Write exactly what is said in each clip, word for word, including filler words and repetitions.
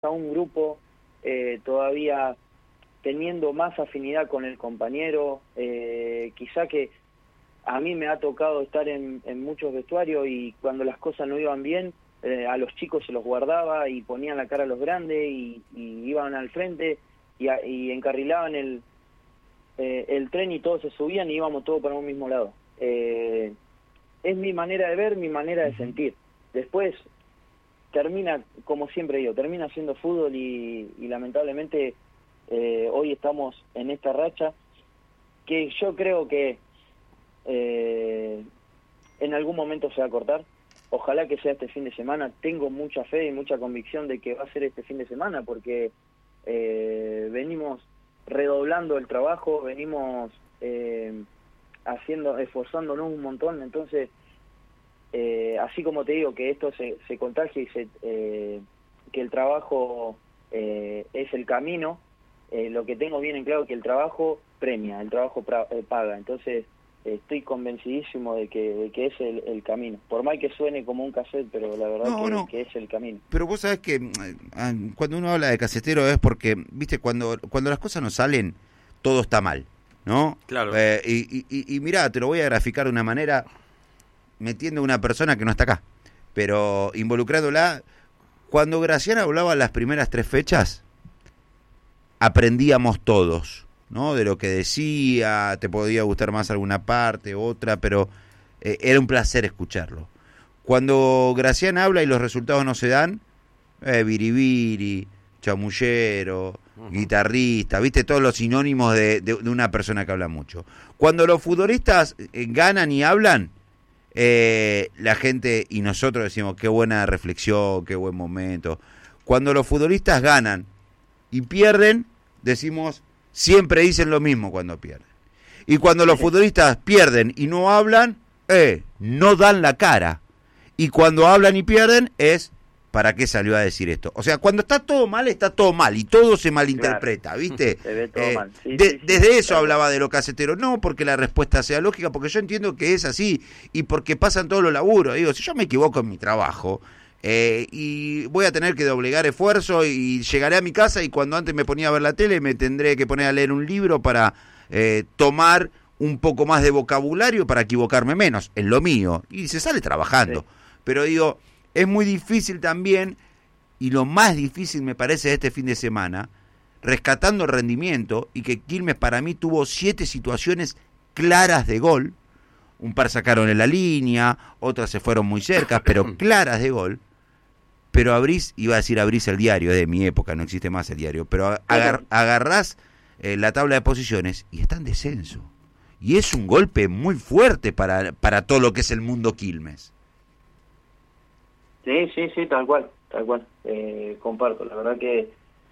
a un grupo eh, todavía teniendo más afinidad con el compañero, eh, quizá que a mí me ha tocado estar en, en muchos vestuarios y cuando las cosas no iban bien, eh, a los chicos se los guardaba y ponían la cara a los grandes y, y iban al frente y, a, y encarrilaban el, eh, el tren y todos se subían y íbamos todos para un mismo lado. Eh, es mi manera de ver, mi manera de sentir. Después termina, como siempre digo, termina siendo fútbol y, y lamentablemente eh, hoy estamos en esta racha que yo creo que eh, en algún momento se va a cortar. Ojalá que sea este fin de semana. Tengo mucha fe y mucha convicción de que va a ser este fin de semana porque eh, venimos redoblando el trabajo, venimos eh, haciendo, esforzándonos un montón, entonces Eh, así como te digo que esto se, se contagia y se, eh, que el trabajo eh, es el camino, eh, lo que tengo bien en claro es que el trabajo premia, el trabajo pra, eh, paga, entonces eh, estoy convencidísimo de que, de que es el, el camino, por más que suene como un cassette, pero la verdad no, que, no. que es el camino. Pero vos sabés que cuando uno habla de casetero es porque, viste, cuando, cuando las cosas no salen, todo está mal, ¿no? Claro. Eh, y, y, y mirá, te lo voy a graficar de una manera metiendo a una persona que no está acá, pero involucrándola. Cuando Graciana hablaba las primeras tres fechas, aprendíamos todos, ¿no? De lo que decía, te podía gustar más alguna parte, otra, pero eh, era un placer escucharlo. Cuando Graciana habla y los resultados no se dan, eh, biribiri, chamullero, uh-huh. guitarrista, viste, todos los sinónimos de, de, de una persona que habla mucho. Cuando los futbolistas eh, ganan y hablan, Eh, la gente y nosotros decimos qué buena reflexión, qué buen momento. Cuando los futbolistas ganan y pierden, decimos siempre dicen lo mismo cuando pierden. Y cuando los futbolistas pierden y no hablan, eh, no dan la cara. Y cuando hablan y pierden es ¿para qué salió a decir esto? O sea, cuando está todo mal, está todo mal y todo se malinterpreta, claro. ¿viste? Se ve todo eh, mal. Sí, de, sí, sí, desde eso claro. hablaba de lo casetero, no porque la respuesta sea lógica, porque yo entiendo que es así y porque pasan todos los laburos. Digo, si yo me equivoco en mi trabajo eh, y voy a tener que doblegar esfuerzo y llegaré a mi casa y cuando antes me ponía a ver la tele me tendré que poner a leer un libro para eh, tomar un poco más de vocabulario para equivocarme menos, en lo mío, y se sale trabajando. Sí. Pero digo, es muy difícil también, y lo más difícil me parece este fin de semana, rescatando el rendimiento, y que Quilmes para mí tuvo siete situaciones claras de gol, un par sacaron en la línea, otras se fueron muy cerca, pero claras de gol, pero abrís, iba a decir abrís el diario, es de mi época, no existe más el diario, pero agar, agarrás eh, la tabla de posiciones y está en descenso, y es un golpe muy fuerte para, para todo lo que es el mundo Quilmes. Sí, sí, sí, tal cual, tal cual, eh, comparto, la verdad que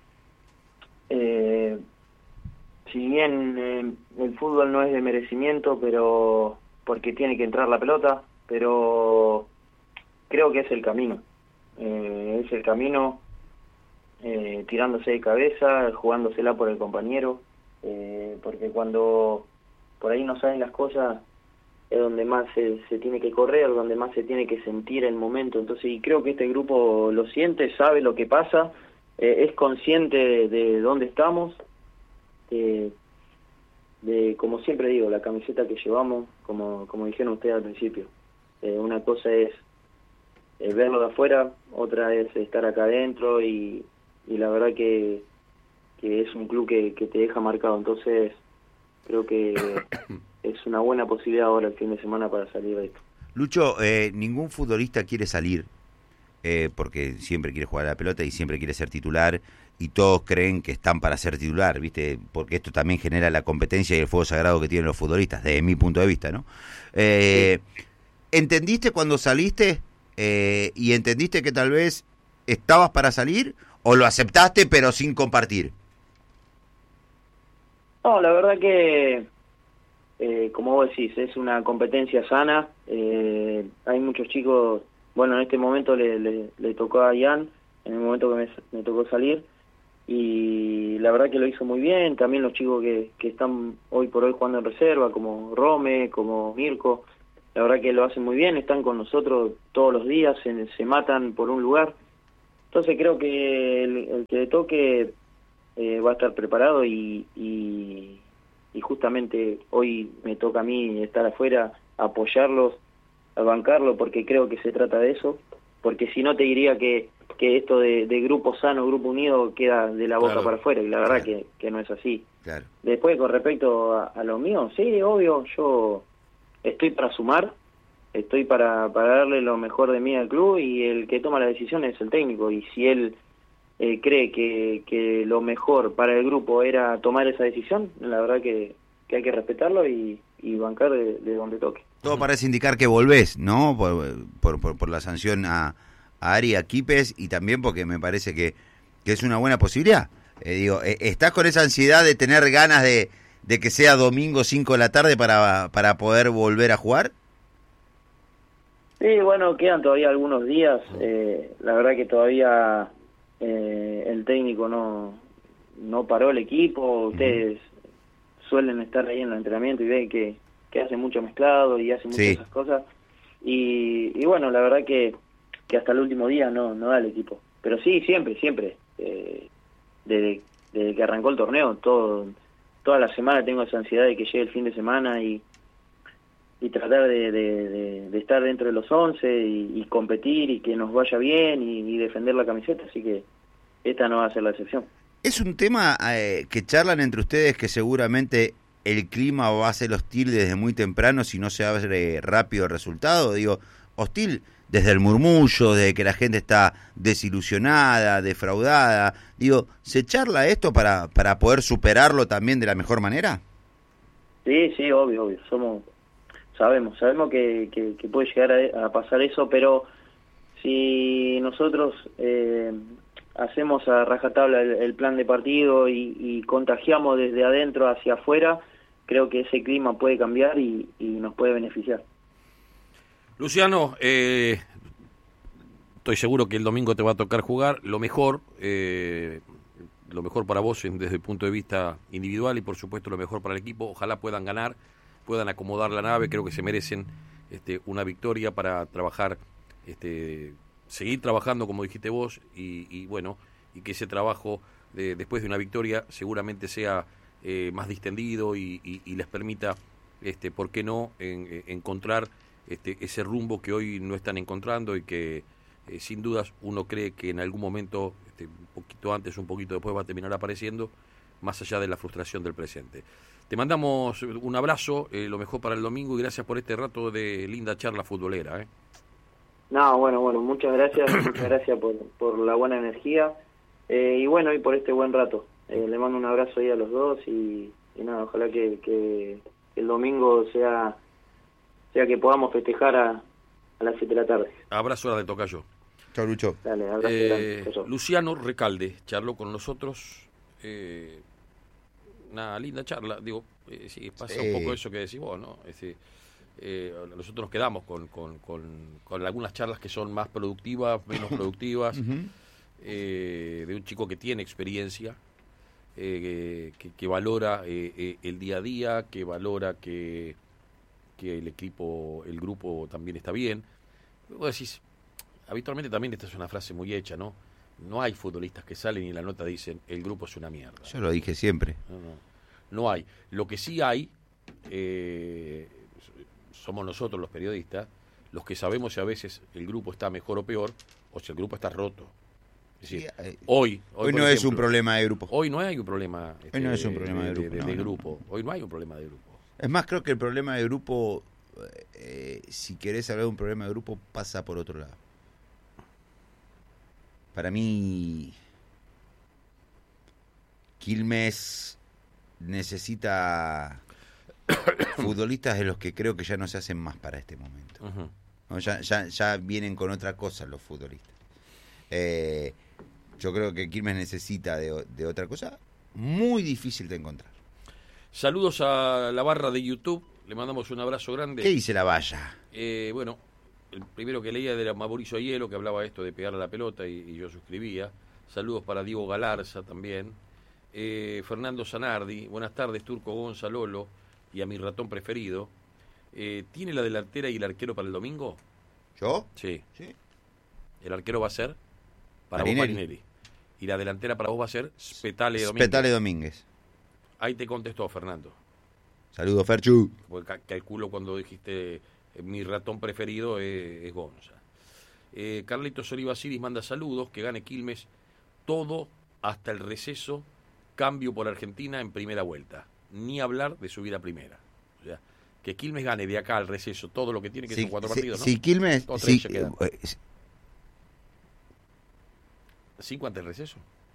eh, si bien eh, el fútbol no es de merecimiento, pero porque tiene que entrar la pelota, pero creo que es el camino, eh, es el camino eh, tirándose de cabeza, jugándosela por el compañero, eh, porque cuando por ahí no salen las cosas es donde más se, se tiene que correr, donde más se tiene que sentir el momento. Entonces, y creo que este grupo lo siente, sabe lo que pasa, eh, es consciente de, de dónde estamos, de, de, como siempre digo, la camiseta que llevamos, como, como dijeron ustedes al principio. Eh, una cosa es eh, verlo de afuera, otra es estar acá adentro y, y la verdad que, que es un club que, que te deja marcado. Entonces, creo que es una buena posibilidad ahora el fin de semana para salir de esto. Lucho, eh, ningún futbolista quiere salir eh, porque siempre quiere jugar a la pelota y siempre quiere ser titular y todos creen que están para ser titular, ¿viste? Porque esto también genera la competencia y el fuego sagrado que tienen los futbolistas, desde mi punto de vista, ¿no? Eh, sí. ¿Entendiste cuando saliste eh, y entendiste que tal vez estabas para salir o lo aceptaste pero sin compartir? No, la verdad que Eh, como vos decís, es una competencia sana, eh, hay muchos chicos, bueno, en este momento le, le, le tocó a Ian, en el momento que me, me tocó salir, y la verdad que lo hizo muy bien, también los chicos que, que están hoy por hoy jugando en reserva, como Rome, como Mirko, la verdad que lo hacen muy bien, están con nosotros todos los días, se, se matan por un lugar, Entonces creo que el, el que le toque eh, va a estar preparado y, y, y justamente hoy me toca a mí estar afuera, apoyarlos, a bancarlo, porque creo que se trata de eso, porque si no te diría que, que esto de, de grupo sano, grupo unido queda de la boca Claro. para afuera, y la verdad Claro. que, que no es así. Claro. Después, con respecto a, a lo mío, sí, obvio, yo estoy para sumar, estoy para, para darle lo mejor de mí al club, y el que toma la decisión es el técnico, y si él eh, cree que, que lo mejor para el grupo era tomar esa decisión, la verdad que, que hay que respetarlo y, y bancar de, de donde toque. Todo parece indicar que volvés, ¿no? Por, por, por, por la sanción a, a Ari, a Quipes, y también porque me parece que, que es una buena posibilidad. Eh, digo, eh, ¿estás con esa ansiedad de tener ganas de, de que sea domingo cinco de la tarde para, para poder volver a jugar? Sí, bueno, quedan todavía algunos días. Eh, la verdad que todavía eh, el técnico no, no paró el equipo. Ustedes uh-huh. suelen estar ahí en el entrenamiento y ven que, que hace mucho mezclado y hace muchas sí. esas cosas. Y, y bueno, la verdad que, que hasta el último día no, no da el equipo. Pero sí, siempre, siempre. Eh, desde, desde que arrancó el torneo, todo toda la semana tengo esa ansiedad de que llegue el fin de semana y y tratar de, de, de, de estar dentro de los once y, y competir y que nos vaya bien y, y defender la camiseta, así que esta no va a ser la excepción. Es un tema eh, que charlan entre ustedes, que seguramente el clima va a ser hostil desde muy temprano si no se abre rápido el resultado. Digo, hostil desde el murmullo, desde que la gente está desilusionada, defraudada. Digo, ¿se charla esto para, para poder superarlo también de la mejor manera? Sí, sí, obvio, obvio. Somos... Sabemos, sabemos que, que, que puede llegar a, a pasar eso, pero si nosotros eh, hacemos a rajatabla el, el plan de partido y, y contagiamos desde adentro hacia afuera, creo que ese clima puede cambiar y, y nos puede beneficiar. Luciano, eh, estoy seguro que el domingo te va a tocar jugar. Lo mejor, eh, lo mejor para vos desde el punto de vista individual y por supuesto lo mejor para el equipo. Ojalá puedan ganar, puedan acomodar la nave, creo que se merecen este, una victoria para trabajar, este, seguir trabajando como dijiste vos y, y bueno, y que ese trabajo de, después de una victoria seguramente sea eh, más distendido y, y, y les permita, este, ¿por qué no?, en, en, encontrar este, ese rumbo que hoy no están encontrando y que eh, sin dudas uno cree que en algún momento, este, un poquito antes, un poquito después va a terminar apareciendo, más allá de la frustración del presente. Te mandamos un abrazo, eh, lo mejor para el domingo y gracias por este rato de linda charla futbolera. ¿eh? No, bueno, bueno, muchas gracias, muchas gracias por, por la buena energía eh, y bueno, y por este buen rato. Eh, le mando un abrazo ahí a los dos y, y nada, ojalá que, que el domingo sea, sea que podamos festejar a, a las siete de la tarde. Abrazo de Tocayo. Chau, Lucho. Dale, abrazo Eh, grande. Luciano Recalde charló con nosotros. Eh, una linda charla, digo, eh, sí, pasa sí. un poco eso que decís vos, ¿no? Es decir, eh, nosotros nos quedamos con, con, con, con algunas charlas que son más productivas, menos productivas, uh-huh. eh, de un chico que tiene experiencia, eh, que, que valora eh, eh, el día a día, que valora que, que el equipo, el grupo también está bien. Vos decís, habitualmente también esta es una frase muy hecha, ¿no? No hay futbolistas que salen y en la nota dicen el grupo es una mierda. Yo lo dije siempre. No, no, no hay. Lo que sí hay, eh, somos nosotros los periodistas, los que sabemos si a veces el grupo está mejor o peor, o si el grupo está roto. Es decir, sí, eh, hoy, hoy, hoy no ejemplo, es un problema de grupo. Hoy no hay un problema. Este, hoy no es un problema de, de grupo. De, de, no, de no. grupo. Hoy no hay un problema de grupo. Es más, creo que el problema de grupo, eh, si querés hablar de un problema de grupo, pasa por otro lado. Para mí, Quilmes necesita futbolistas de los que creo que ya no se hacen más para este momento. Uh-huh. ¿No? Ya, ya, ya vienen con otra cosa los futbolistas. Eh, yo creo que Quilmes necesita de, de otra cosa muy difícil de encontrar. Saludos a la barra de YouTube, le mandamos un abrazo grande. ¿Qué dice la valla? Eh, bueno, el primero que leía era Mauricio Hielo, que hablaba esto de pegar a la pelota y, y yo suscribía. Saludos para Diego Galarza también. Eh, Fernando Zanardi, buenas tardes, Turco Gonzalolo y a mi ratón preferido. Eh, ¿Tiene la delantera y el arquero para el domingo? ¿Yo? Sí. Sí. ¿El arquero va a ser? Para Marinelli. vos, Marinelli. Y la delantera para vos va a ser Spetale Domínguez. Spetale Domínguez. Ahí te contestó Fernando. Saludos, Ferchu. Porque ca- calculo cuando dijiste eh, mi ratón preferido es, es Gonza. Eh, Carlitos Oliva Siris manda saludos, que gane Quilmes todo hasta el receso, cambio por Argentina en primera vuelta. Ni hablar de subir a primera. O sea, que Quilmes gane de acá al receso todo lo que tiene, que Si, son cuatro si- partidos, ¿no? si Quilmes... O tres si- se quedan. eh, ¿Cinco ante el receso?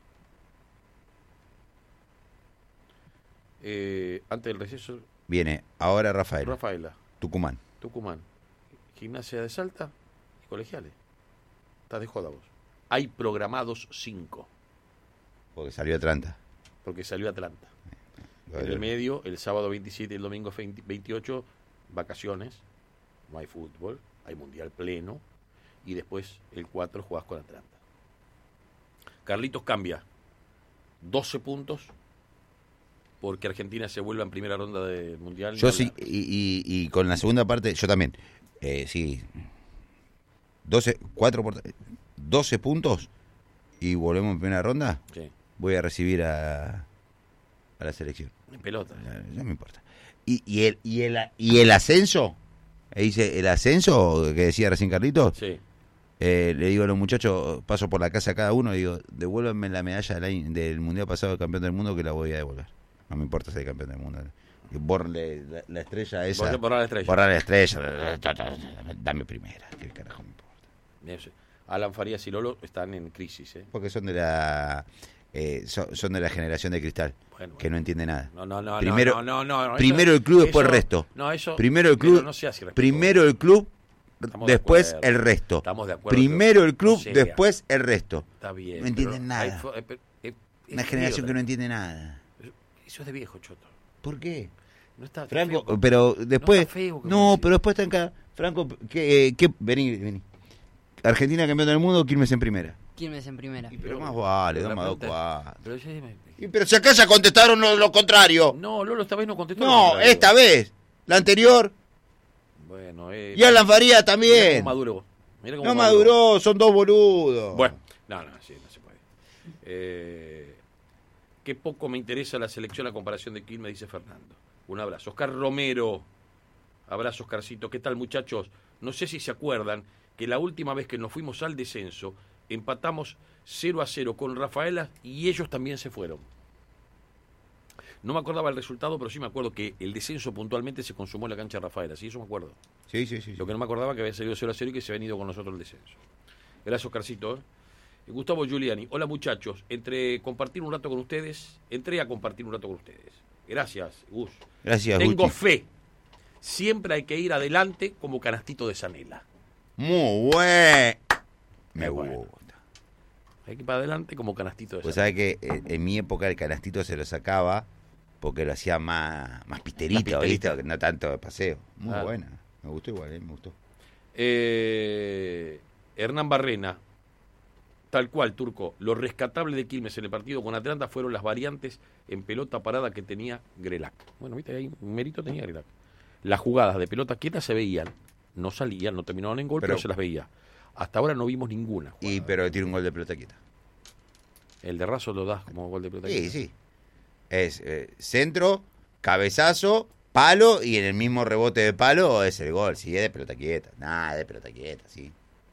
Eh, antes del receso, viene ahora Rafael, Rafaela, Tucumán. Tucumán, Gimnasia de Salta y Colegiales. Estás de joda vos. Hay programados cinco, Porque salió Atlanta. porque salió Atlanta. En el medio, el sábado veintisiete y el domingo veintiocho, vacaciones, no hay fútbol, hay mundial pleno, y después el cuatro jugás con Atlanta. Carlitos cambia doce puntos porque Argentina se vuelva en primera ronda del mundial. Yo No sí, la- y, y- y con la segunda parte, yo también. Eh, sí. doce, cuatro por, doce puntos y volvemos en primera ronda. Sí, Voy a recibir a, a la selección. en pelota. Ya, ya me importa. Y, y, el, y, el, y el ascenso, ahí dice, el ascenso que decía recién Carlitos, Sí, eh, le digo a los muchachos, paso por la casa a cada uno, y digo, devuélvanme la medalla del, año- del mundial pasado de campeón del mundo, que la voy a devolver. No me importa ser campeón del mundo. Y borrle la, la estrella esa. Borrar- borrar la estrella. Borrar la estrella. Dame primera. ¿Qué carajo me importa? Eso. Alan Farías y Lolo están en crisis, ¿eh? Porque son de la eh, son, son de la generación de cristal, Bueno, que no entiende nada. No, no, no, Primero- no, no, no, no, primero eso- el club, después el eso- resto. No, eso. Primero el pero club, no seas irrespetuoso. primero el club, Estamos de después acuerdo. el resto. Estamos de acuerdo. Primero el No club, sea. después el resto. Está bien. No entienden pero nada. hay fo- eh, pero- eh, es Una de generación viejo que no entiende nada. también. Eso es de viejo, Choto. ¿Por qué? No está Franco, feo. pero después. está feo, como No, decís. pero después está en cada. Franco, ¿qué, eh, qué? Vení, vení. Argentina campeón del mundo, Quilmes en primera. Quilmes en primera. Y Pero más vale, pero dos la más dos, pregunta- cuatro. Pero ya me- Y pero si acá ya contestaron lo, lo contrario. No, Lolo esta vez no contestó. No, lo contrario. esta vez. La anterior. Bueno, eh. Y Alan Faría Mirá también. cómo maduró. Mirá cómo No maduró, son dos boludos. Bueno, no, no, sí, no se puede. Eh, qué poco me interesa la selección a comparación de Quilmes, dice Fernando. Un abrazo. Oscar Romero. Abrazo, Oscarcito. ¿Qué tal, muchachos? No sé si se acuerdan que la última vez que nos fuimos al descenso, empatamos cero a cero con Rafaela y ellos también se fueron. No me acordaba el resultado, pero sí me acuerdo que el descenso puntualmente se consumó en la cancha de Rafaela. Sí, eso me acuerdo. Sí, sí, sí. sí. Lo que no me acordaba que había salido cero a cero y que se había venido con nosotros el descenso. Gracias, Oscarcito. ¿eh? Gustavo Giuliani. Hola, muchachos. Entre compartir un rato con ustedes, entré a compartir un rato con ustedes. Gracias, Gus. Gracias, Tengo Guti. fe. Siempre hay que ir adelante como canastito de Zanela. Muy buen. Me Qué bueno. gusta. Hay que ir para adelante como canastito de Pues Zanela. sabe que eh, en mi época el canastito se lo sacaba porque lo hacía más, más pisterito, Más pisterito. ¿viste? No tanto de paseo. Muy Ah. buena. Me gustó igual, eh, me gustó. Eh, Hernán Barrena. Tal cual, Turco. Lo rescatable de Quilmes en el partido con Atlanta fueron las variantes en pelota parada que tenía Grelac. Bueno, viste, ahí un mérito tenía Grelac. Las jugadas de pelota quieta se veían, no salían, no terminaban en gol, pero, Pero- se las veía. Hasta ahora no vimos ninguna jugada. Y pero tiene un gol de pelota quieta. El de Razo lo das como gol de pelota Sí, quieta. sí. Es eh, centro, cabezazo, palo y en el mismo rebote de palo es el gol. Sí, es de pelota quieta. Nada, de pelota quieta, sí.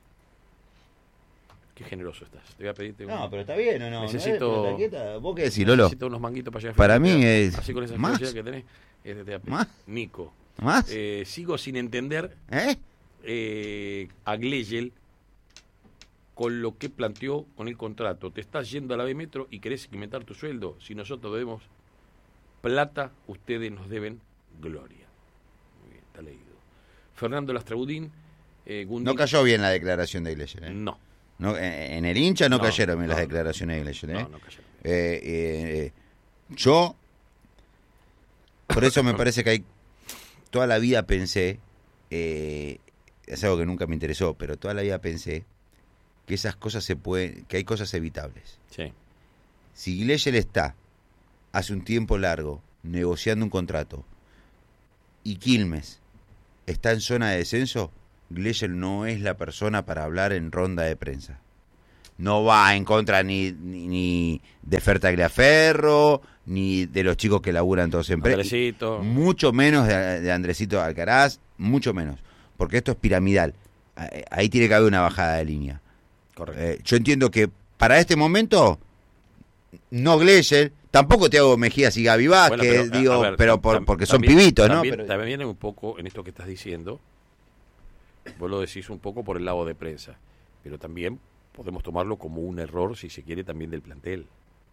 Qué generoso estás. Te voy a pedirte un- No, pero está bien, ¿o no? Necesito- ¿No es de pelota quieta? ¿Vos qué decís, Lolo? necesito unos manguitos para llegar. Para frente, mí te- es Así con esa más. velocidad que tenés. este, te voy a pedir. ¿Más? Nico. ¿Más? Eh, sigo sin entender ¿Eh? eh, a Gleyel con lo que planteó con el contrato. Te estás yendo a la B Metro y querés incrementar tu sueldo. Si nosotros debemos plata, ustedes nos deben gloria. Muy bien, está leído. Fernando Lastraudín, eh, Gundín- No cayó bien la declaración de Iglesias. ¿eh? No, No, en, en el hincha no, No, cayeron bien no, las no. declaraciones de Iglesias. ¿eh? no, no cayeron bien. Eh, eh, yo, por eso me parece que hay, toda la vida pensé, eh, es algo que nunca me interesó, pero toda la vida pensé que esas cosas se pueden, que hay cosas evitables. Sí, Si Iglesias está hace un tiempo largo negociando un contrato y Quilmes está en zona de descenso, Iglesias no es la persona para hablar en ronda de prensa. no va en contra ni, ni, ni de Fer Tagliaferro, ni de los chicos que laburan todos en Andresito. Mucho menos de, de Andresito Alcaraz, mucho menos. Porque esto es piramidal. Ahí tiene que haber una bajada de línea. Correcto. Eh, yo entiendo que para este momento, no Gleyel, tampoco Thiago Mejías y Gaby Vázquez, bueno, pero, digo, ver, pero por, tam, porque son también, pibitos, ¿no? También, pero... también viene un poco en esto que estás diciendo, vos lo decís un poco por el lado de prensa, pero también podemos tomarlo como un error, si se quiere, también del plantel.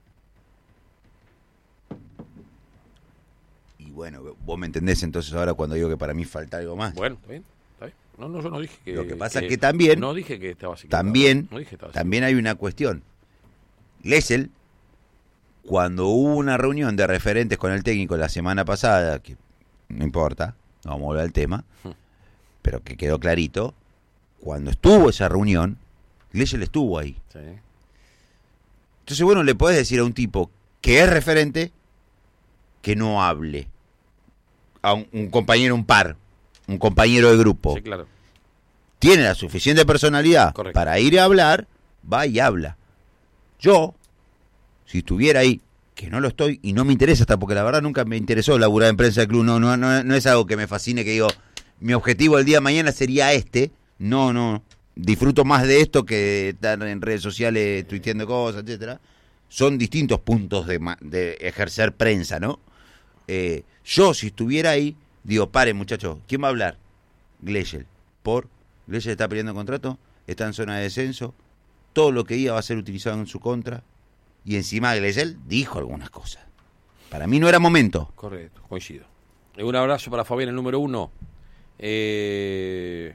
Y bueno, vos me entendés entonces ahora cuando digo que para mí falta algo más. Bueno, está bien, está bien. No, no, yo no dije que... Lo que pasa que, es que también... No dije que estabas También, no dije que estabas también hay una cuestión. Gleyel, cuando hubo una reunión de referentes con el técnico la semana pasada, que no importa, no vamos a volver al tema, hmm. pero que quedó clarito, cuando estuvo esa reunión, Gleyel estuvo ahí. Sí. Entonces, bueno, le podés decir a un tipo que es referente que no hable. A un, un compañero, un par, un compañero de grupo. Sí, claro. Tiene la suficiente personalidad Correcto. para ir a hablar, va y habla. Yo, si estuviera ahí, que no lo estoy y no me interesa hasta porque la verdad nunca me interesó laburar en prensa del club, no, no, no, no es algo que me fascine, que digo, mi objetivo el día de mañana sería este, no, no, disfruto más de esto que estar en redes sociales tuiteando cosas, etcétera. Son distintos puntos de, de ejercer prensa, ¿no? Eh, yo, si estuviera ahí, digo, paren muchachos, ¿quién va a hablar? Gleyel, por, Gleyel está peleando contrato, está en zona de descenso, todo lo que diga va a ser utilizado en su contra, y encima Gleyel dijo algunas cosas. Para mí no era momento. Correcto, coincido. Un abrazo para Fabián, el número uno. Eh,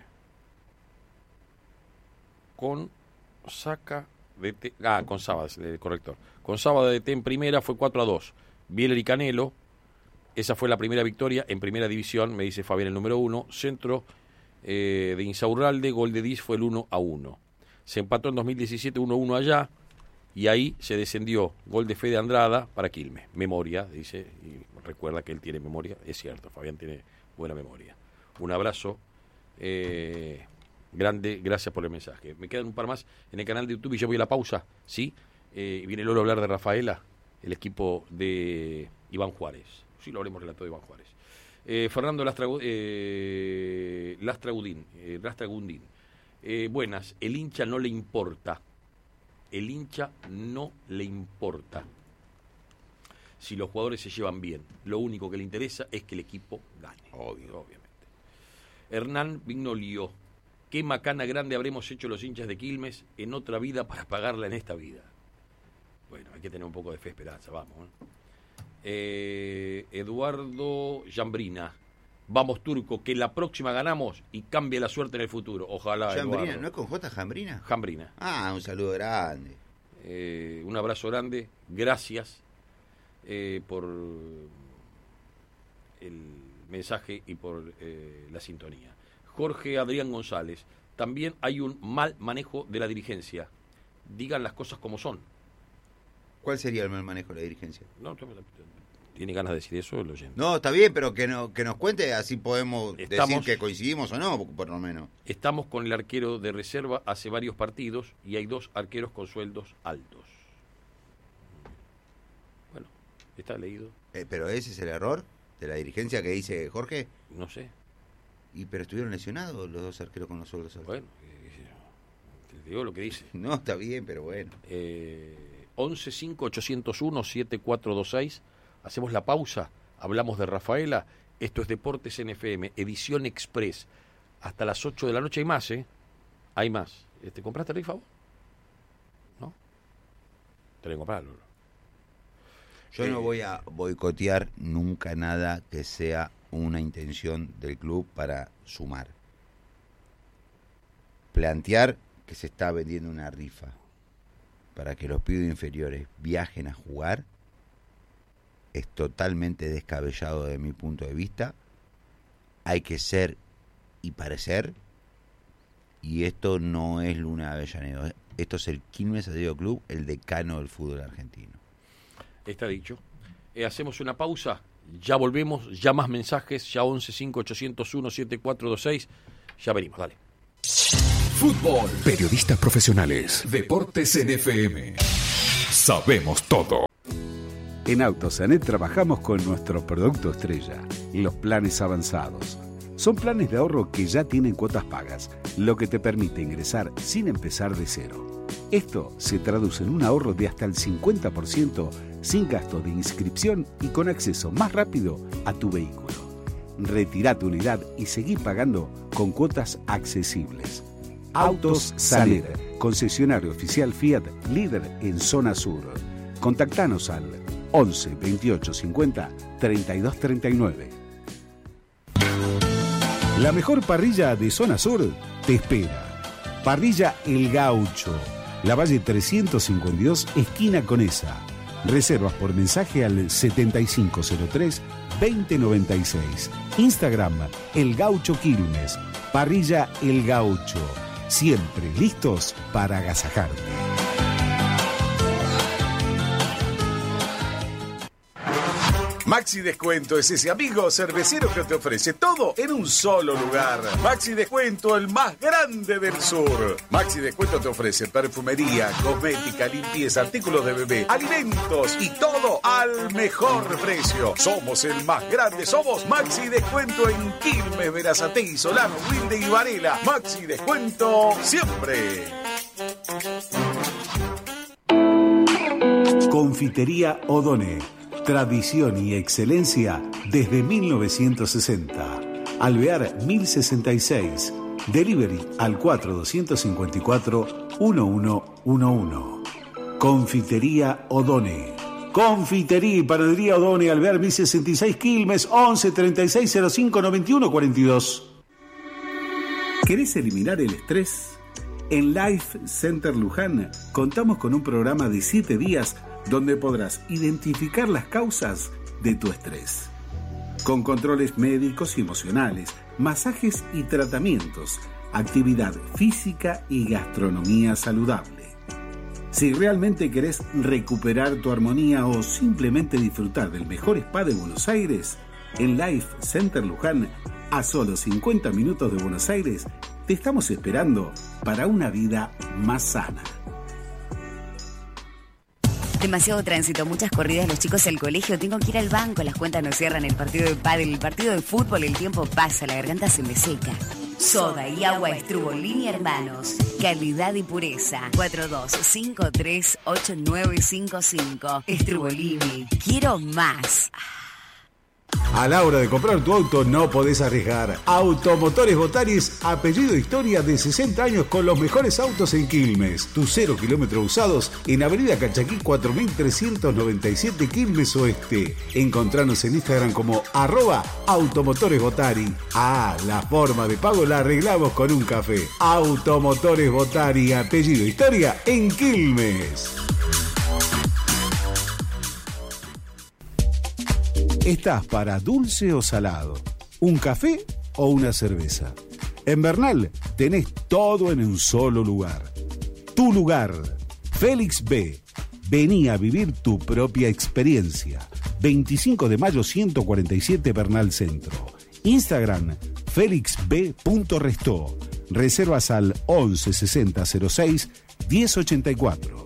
con Saca de T, ah, con Sábado, el corrector. Con Sábado de T en primera fue cuatro a dos. Bieler y Canelo, esa fue la primera victoria en primera división, me dice Fabián, el número uno. Centro eh, de Insaurralde, gol de Diz fue el uno a uno. Se empató en dos mil diecisiete uno a uno allá, y ahí se descendió, gol de Fede Andrada para Quilmes. Memoria, dice, y recuerda que él tiene memoria, es cierto, Fabián tiene buena memoria. Un abrazo eh, grande, gracias por el mensaje. Me quedan un par más en el canal de YouTube y yo voy a la pausa, ¿sí? Eh, viene Lolo a hablar de Rafaela, el equipo de Iván Juárez. Sí, lo habremos relatado de Iván Juárez. Eh, Fernando Lastragudín, eh, Lastragudín, eh, Lastragundín. Eh, buenas, el hincha no le importa. El hincha no le importa si los jugadores se llevan bien. Lo único que le interesa es que el equipo gane. Obvio, obviamente. Hernán Vignolio. Qué macana grande habremos hecho los hinchas de Quilmes en otra vida para pagarla en esta vida. Bueno, hay que tener un poco de fe, esperanza, vamos. ¿eh? Eh, Eduardo Jambrina. Vamos, Turco, que la próxima ganamos y cambie la suerte en el futuro. Ojalá. Jambrina, Eduardo. ¿no es con J Jambrina? Jambrina. Ah, un saludo grande. Eh, un abrazo grande. Gracias eh, por el mensaje y por eh, la sintonía. Jorge Adrián González. También hay un mal manejo de la dirigencia. Digan las cosas como son. ¿Cuál sería el mal manejo de la dirigencia? No, ¿tiene ganas de decir eso el oyente? No, está bien, pero que, no, que nos cuente, así podemos Estamos, decir que coincidimos o no, por lo menos. Estamos con el arquero de reserva hace varios partidos y hay dos arqueros con sueldos altos. Bueno, está leído. Eh, ¿Pero ese es el error de la dirigencia que dice Jorge? No sé. ¿Y pero estuvieron lesionados los dos arqueros con los sueldos altos? Bueno, eh, te digo lo que dice. No, está bien, pero bueno. Eh, once cinco ochocientos uno siete cuatro dos seis. Hacemos la pausa, hablamos de Rafaela. Esto es Deportes N F M, edición express. Hasta las ocho de la noche hay más, ¿eh? Hay más. ¿Te compraste rifa vos? ¿No? Te lo comprarlo. Yo eh, no voy a boicotear nunca nada que sea una intención del club para sumar. Plantear que se está vendiendo una rifa para que los pibes inferiores viajen a jugar es totalmente descabellado desde mi punto de vista. Hay que ser y parecer, y esto no es Luna Avellaneda, esto es el Quilmes Athletic Club, el decano del fútbol argentino. Está dicho. Eh, hacemos una pausa, ya volvemos, ya más mensajes, ya once cinco ochocientos uno siete cuatro dos seis, ya venimos, dale. fútbol. Periodistas profesionales. Deportes en F M. Sabemos todo. En Autosanet trabajamos con nuestro producto estrella, los planes avanzados. Son planes de ahorro que ya tienen cuotas pagas, lo que te permite ingresar sin empezar de cero. Esto se traduce en un ahorro de hasta el cincuenta por ciento sin gasto de inscripción y con acceso más rápido a tu vehículo. Retirá tu unidad y seguí pagando con cuotas accesibles. Autos Sanet, concesionario oficial Fiat, líder en zona sur. Contactanos al once veintiocho cincuenta treinta y dos treinta y nueve. La mejor parrilla de zona sur te espera. Parrilla El Gaucho, La Valle trescientos cincuenta y dos, esquina Conesa. Reservas por mensaje al setenta y cinco cero tres veinte noventa y seis. Instagram El Gaucho Quilmes. Parrilla El Gaucho. Siempre listos para agasajarte. Maxi Descuento es ese amigo cervecero que te ofrece todo en un solo lugar. Maxi Descuento, el más grande del sur. Maxi Descuento te ofrece perfumería, cosmética, limpieza, artículos de bebé, alimentos y todo al mejor precio. Somos el más grande, somos Maxi Descuento en Quilmes, Berazategui, Solano, Wilde y Varela. Maxi Descuento siempre. Confitería Odone. Tradición y excelencia desde mil novecientos sesenta. Alvear mil sesenta y seis. Delivery al cuatro dos cinco cuatro uno uno uno uno. Confitería Odone. Confitería y panadería Odone, Alvear mil sesenta y seis, Quilmes, once treinta y seis cero cinco noventa y uno cuarenta y dos. ¿Querés eliminar el estrés? En Life Center Luján contamos con un programa de siete días donde podrás identificar las causas de tu estrés. Con controles médicos y emocionales, masajes y tratamientos, actividad física y gastronomía saludable. Si realmente querés recuperar tu armonía o simplemente disfrutar del mejor spa de Buenos Aires, en Life Center Luján, a solo cincuenta minutos de Buenos Aires, te estamos esperando para una vida más sana. Demasiado tránsito, muchas corridas, los chicos al colegio, tengo que ir al banco, las cuentas no cierran, el partido de pádel, el partido de fútbol, el tiempo pasa, la garganta se me seca. Soda y agua Estrubolini Hermanos, calidad y pureza. cuatro dos cinco tres ocho nueve cinco cinco. Estrubolini, quiero más. A la hora de comprar tu auto no podés arriesgar. Automotores Botaris, apellido Historia, de sesenta años con los mejores autos en Quilmes. Tus cero kilómetros usados en Avenida Cachaquí cuatro mil trescientos noventa y siete, Quilmes Oeste. Encontranos en Instagram como arroba Automotores Botari. Ah, la forma de pago la arreglamos con un café. Automotores Botari, apellido Historia en Quilmes. ¿Estás para dulce o salado? ¿Un café o una cerveza? En Bernal tenés todo en un solo lugar. Tu lugar, Félix B. Vení a vivir tu propia experiencia. veinticinco de mayo ciento cuarenta y siete, Bernal Centro. Instagram, félix b punto restó. Reservas al once sesenta cero seis diez ochenta y cuatro.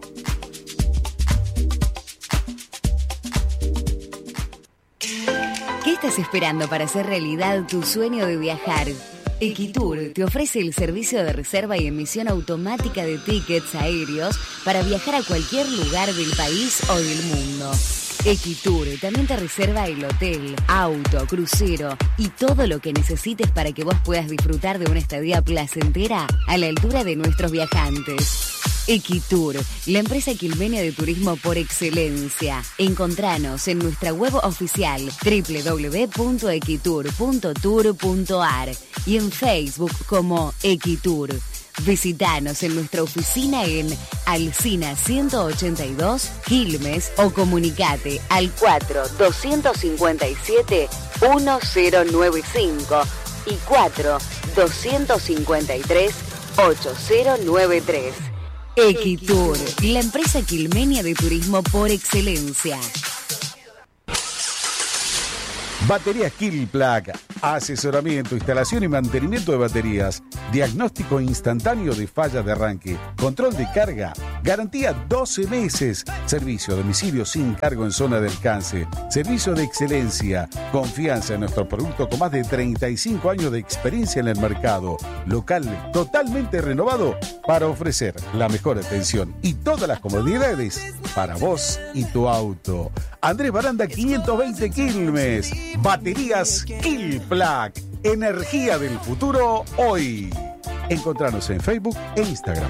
¿Qué estás esperando para hacer realidad tu sueño de viajar? Equitur te ofrece el servicio de reserva y emisión automática de tickets aéreos para viajar a cualquier lugar del país o del mundo. Equitur también te reserva el hotel, auto, crucero y todo lo que necesites para que vos puedas disfrutar de una estadía placentera a la altura de nuestros viajantes. Equitur, la empresa quilmenia de turismo por excelencia. Encontranos en nuestra web oficial doble u doble u doble u punto equitur punto tour punto a r y en Facebook como Equitur. Visítanos en nuestra oficina en Alsina ciento ochenta y dos, Quilmes, o comunicate al cuatro dos cinco siete uno cero nueve cinco y cuatro dos cinco tres ocho cero nueve tres. Equitur, la empresa quilmenia de turismo por excelencia. Baterías Kilplac, Asesoramiento, instalación y mantenimiento de baterías. Diagnóstico instantáneo de fallas de arranque. Control de carga. Garantía doce meses. Servicio a domicilio sin cargo en zona de alcance. Servicio de excelencia. Confianza en nuestro producto con más de treinta y cinco años de experiencia en el mercado. Local totalmente renovado para ofrecer la mejor atención y todas las comodidades para vos y tu auto. Andrés Baranda quinientos veinte Quilmes. Baterías Quilplac. Energía del futuro hoy. Encontranos en Facebook e Instagram.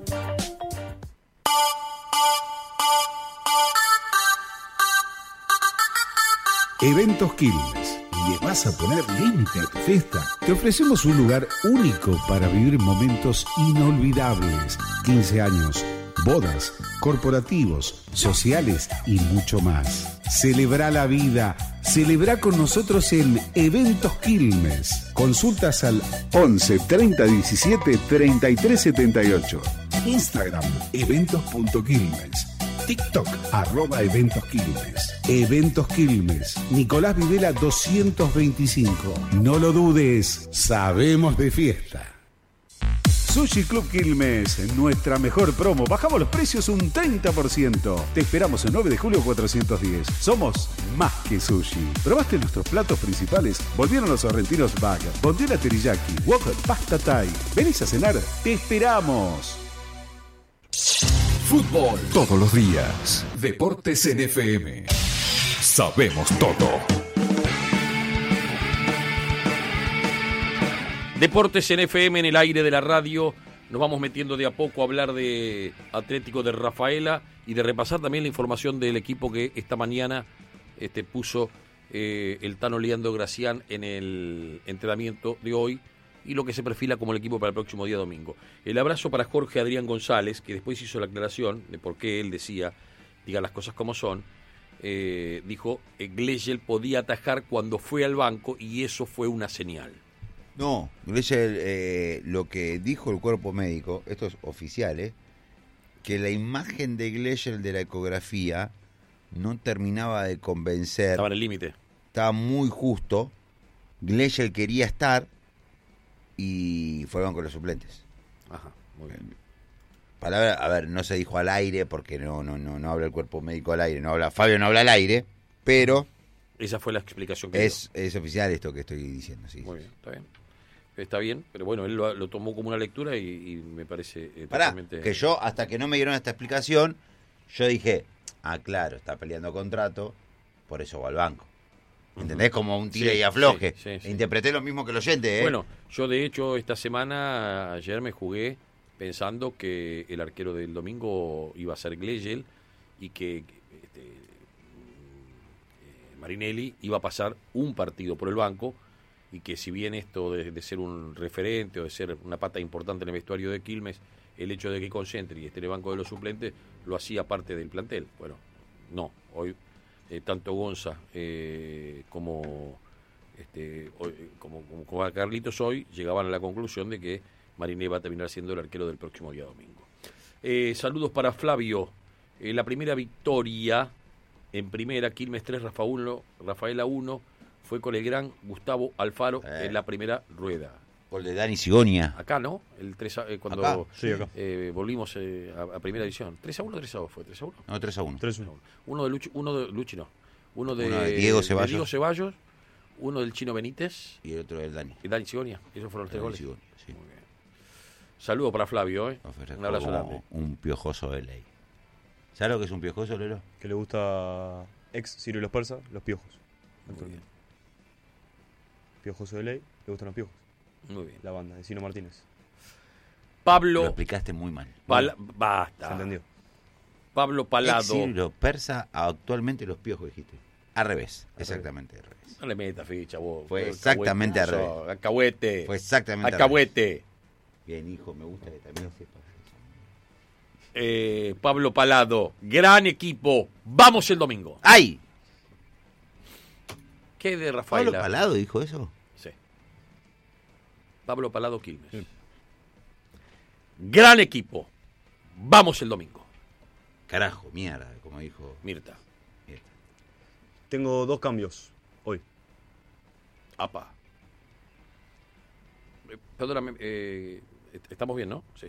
Eventos Quilmes. ¿Le vas a poner límite a tu fiesta? Te ofrecemos un lugar único para vivir momentos inolvidables. quince años, bodas, corporativos, sociales y mucho más. Celebra la vida. Celebra con nosotros en Eventos Quilmes. Consultas al once treinta diecisiete treinta y tres setenta y ocho. Instagram, eventos punto quilmes. TikTok, arroba Eventos Quilmes. Eventos Quilmes. Nicolás Videla doscientos veinticinco. No lo dudes, sabemos de fiesta. Sushi Club Quilmes, nuestra mejor promo. Bajamos los precios un treinta por ciento. Te esperamos el nueve de julio cuatrocientos diez. Somos más que sushi. ¿Probaste nuestros platos principales? Volvieron los sorrentinos bag, bondiola teriyaki, wok, pasta thai. ¿Venís a cenar? ¡Te esperamos! Fútbol todos los días. Deportes en F M. Sabemos todo. Deportes en F M, en el aire de la radio. Nos vamos metiendo de a poco a hablar de Atlético de Rafaela y de repasar también la información del equipo que esta mañana este, puso eh, el Tano Leandro Gracián en el entrenamiento de hoy y lo que se perfila como el equipo para el próximo día domingo. El abrazo para Jorge Adrián González, que después hizo la aclaración de por qué él decía, diga las cosas como son. Eh, dijo, Gleyel podía atajar cuando fue al banco y eso fue una señal. No, Gleyel, eh, lo que dijo el cuerpo médico, esto es oficial, ¿eh? Que la imagen de Gleyel de la ecografía no terminaba de convencer. Estaba en el límite. Estaba muy justo. Gleyel quería estar y fue al banco de los suplentes. Ajá, muy bien. Palabra, a ver, no se dijo al aire porque no, no, no, no habla el cuerpo médico al aire, no habla, Fabio no habla al aire, pero esa fue la explicación que es, dio. Es oficial esto que estoy diciendo, sí. Muy bien, está bien. Está bien, pero bueno, él lo, lo tomó como una lectura y, y me parece eh, Pará, totalmente... que yo, hasta que no me dieron esta explicación, yo dije, ah, claro, está peleando contrato, por eso va al banco. ¿Entendés? Como un tire sí, y afloje. Sí, sí, sí. Interpreté lo mismo que el oyente, ¿eh? Bueno, yo de hecho esta semana, ayer me jugué pensando que el arquero del domingo iba a ser Gleyel y que este, eh, Marinelli iba a pasar un partido por el banco y que si bien esto de, de ser un referente o de ser una pata importante en el vestuario de Quilmes, el hecho de que concentre y esté en el banco de los suplentes lo hacía parte del plantel. Bueno, no, hoy eh, tanto Gonza eh, como, este, hoy, como, como, como Carlitos hoy llegaban a la conclusión de que Marinelli va a terminar siendo el arquero del próximo día domingo. Eh, saludos para Flavio. Eh, la primera victoria en primera, Quilmes tres, Rafaela uno, fue con el gran Gustavo Alfaro eh. en la primera rueda. Gol de Dani Sigonia. Acá, ¿no? El tres a, eh, cuando acá. Sí, acá. Eh, volvimos eh, a, a primera división. ¿tres a uno o tres a dos fue? ¿tres a uno? No, tres a uno. tres a uno. Uno de Luchi, uno de Luchi no. Uno de, uno de Diego Ceballos. de Diego Ceballos, uno del Chino Benítez. Y el otro del Dani. Y Dani Sigonia. Esos fueron los tres goles. Sigonia, sí. Muy bien. Saludo para Flavio, ¿eh? Un abrazo grande. Un piojoso de ley. ¿Sabes lo que es un piojoso, Lelo? Que le gusta ex Ciro y los persas, los piojos. Muy bien. Piojoso de ley, le gustan los piojos. Muy bien. La banda de Cino Martínez. Pablo. Lo explicaste muy mal. Pala- Basta. ¿Se entendió? Ex Pablo Palado. Ciro persa, actualmente los piojos, dijiste. Al revés, Al exactamente al revés. No le metas ficha, vos. Fue exactamente al revés. Alcahuete. Fue exactamente al Alcahuete. Bien, hijo, me gusta que también sepas eso. Eh, Pablo Palado. Gran equipo. Vamos el domingo. ¡Ay! ¿Qué de Rafaela? ¿Pablo Palado dijo eso? Sí. Pablo Palado Quilmes. Sí. Gran equipo. Vamos el domingo. Carajo, mierda, como dijo Mirta. Mirta. Tengo dos cambios hoy. Apa. Eh, perdóname, eh, est- estamos bien, ¿no? Sí.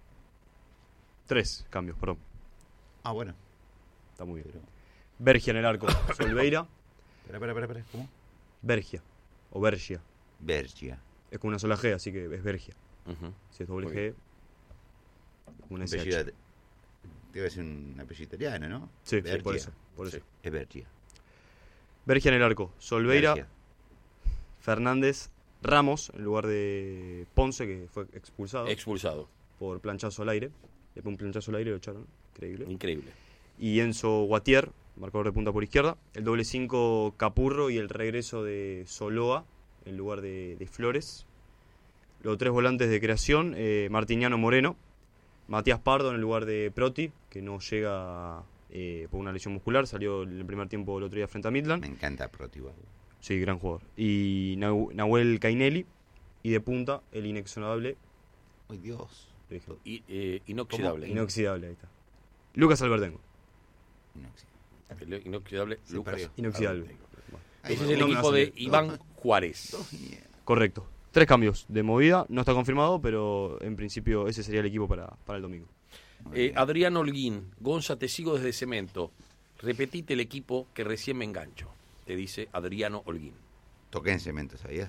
Tres cambios, perdón. Ah, bueno. Está muy bien. Bergia en el arco. Solveira. Espera, espera, espera, espera. ¿Cómo? Bergia. O Bergia. Bergia. Es con una sola G, así que es Bergia. Ujú. Si es doble Muy G, bien. una Apellido- S H. Debe ser un apellido italiano, ¿no? Sí, sí, Bergia. por eso. Por eso. Sí. Es Bergia. Bergia en el arco. Solveira, Bergia. Fernández, Ramos, en lugar de Ponce, que fue expulsado Expulsado. por planchazo al aire. Le pegó un planchazo al aire y lo echaron. Increíble. Increíble. Y Enzo Guatier, marcador de punta por izquierda. El doble cinco Capurro y el regreso de Soloa en lugar de, de Flores. Los tres volantes de creación, eh, Martiniano Moreno, Matías Pardo en el lugar de Proti, que no llega eh, por una lesión muscular, salió en el primer tiempo el otro día frente a Midland. Me encanta Proti igual. Sí, gran jugador. Y Nahu- Nahuel Cainelli, y de punta el inexorable, Ay, Dios. lo dije, Y, eh, inoxidable. inoxidable, ahí está. Lucas Albertengo. No sé. El inoxidable Se Lucas. perdió. Inoxidable. Ay, Ese es no, el no me equipo va a de salir. Iván Juárez. Dos mierdas. Correcto. Tres cambios de movida, no está confirmado, pero en principio ese sería el equipo para, para el domingo. Eh, Adrián Holguín, Gonza, te sigo desde Cemento. Repetite el equipo que recién me engancho. Te dice Adriano Holguín. Toqué en cemento, ¿sabías?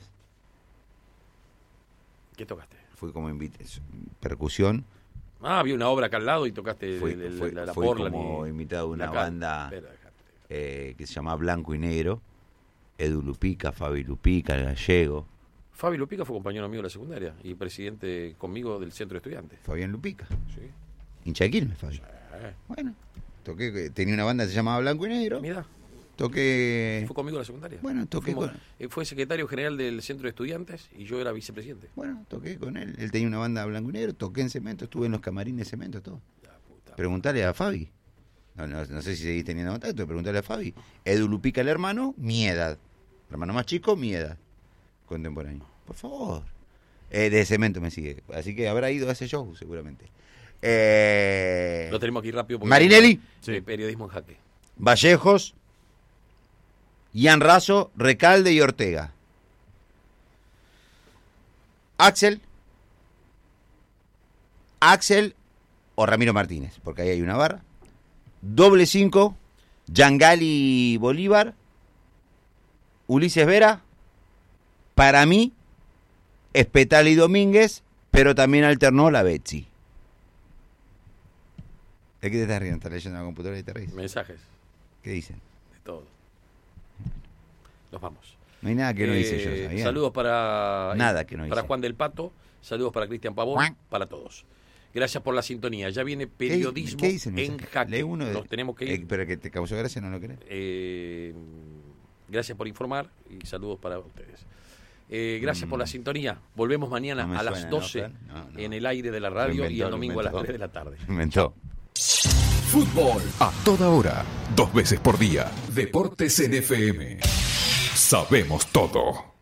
¿Qué tocaste? Fui como invité, percusión. Ah, vi una obra acá al lado y tocaste Fui, el- el- fui- la, la fui Portland como y- invitado de una la Cal- banda Espera, dejate. eh, que se llama Blanco y Negro. Edu Lupica, Fabi Lupica, el gallego, Fabi Lupica fue compañero mío de la secundaria y presidente conmigo del centro de estudiantes. Fabián Lupica. Sí. Hincha de Quilmes, Fabi. Eh, Bueno, toqué, tenía una banda que se llamaba Blanco y Negro. Mira, Toqué. fue conmigo a la secundaria. Bueno, toqué Fuimos- con- eh, Fue secretario general del centro de estudiantes y yo era vicepresidente. Bueno, toqué con él. Él tenía una banda Blanco y Negro, toqué en cemento, estuve en los camarines de cemento, todo. La puta. Preguntale a Fabi. No, no, no sé si seguís teniendo contacto, preguntale a Fabi. Edu Lupica, el hermano, mi edad. Hermano más chico, mi edad. Contemporáneo. Por favor. Eh, de cemento me sigue. Así que habrá ido a ese show, seguramente. Eh, Lo tenemos aquí rápido. porque- Marinelli. Sí, periodismo en jaque. Vallejos, Ian Razo, Recalde y Ortega. Axel. Axel o Ramiro Martínez, porque ahí hay una barra. Doble cinco, Yangali Bolívar, Ulises Vera. Para mí, Espetali Domínguez, pero también alternó la Betsy. ¿De qué te estás riendo? ¿Estás leyendo en la computadora y te reís? Mensajes ¿Qué dicen? de todo. Nos vamos. No hay nada que no hice yo, Eh, ¿sabían? Saludos para, Nada que no para hice. Juan del Pato, saludos para Cristian Pavón, Juan. para todos. Gracias por la sintonía. Ya viene periodismo ¿Qué dicen? en jaque. Lee uno de, Nos tenemos que ir. eh, pero que te causó gracia, ¿no lo crees? Eh, gracias por informar y saludos para ustedes. Eh, gracias por la sintonía. Volvemos mañana Mm. No me a las suena, ¿no, doce Fran? No, no. en el aire de la Lo radio inventó, y el lo domingo a las inventó. tres de la tarde. Inventó. Fútbol a toda hora, dos veces por día. Deportes en F M. Sabemos todo.